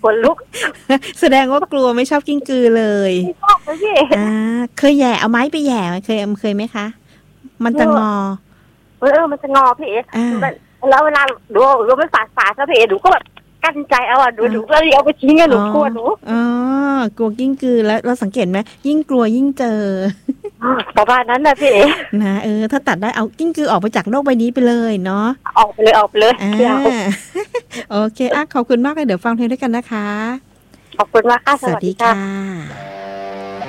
ขนลุกแสดงว่ากลัวไม่ชอบกิ้งกือเลยไม่ชอบเลยพี่เคยแย่เอาไม้ไปแย่เคยไหมคะมันจะงอมันจะงอพี่แล้วเวลาดูไม่ฝาดซะพี่ดูก็แบบกั้นใจเอาดูก็เอาไปทิ้งหนูกลัวหนูกลัวกิ้งกือแล้วเราสังเกตไหมยิ่งกลัวยิ่งเจอประมาณนั้นนะพี่นะถ้าตัดได้เอากิ้งกือออกไปจากโลกใบนี้ไปเลยเนาะออกไปเลยโอเคขอบคุณมากเลยเดี๋ยวฟังเพลงด้วยกันนะคะขอบคุณมากค่ะสวัสดีค่ะ